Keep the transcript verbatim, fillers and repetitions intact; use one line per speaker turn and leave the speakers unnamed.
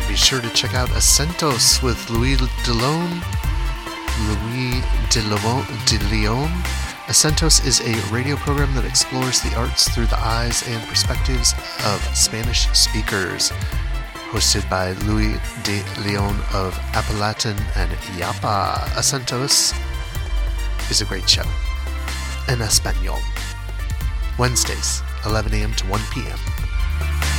be sure to check out Acentos with Louis DeLeon. Louis DeLeon. DeLeon. Acentos is a radio program that explores the arts through the eyes and perspectives of Spanish speakers. Hosted by Louis de Leon of Apalatin and Yapa. Acentos is a great show. En Espanol. Wednesdays, eleven a.m. to one p.m.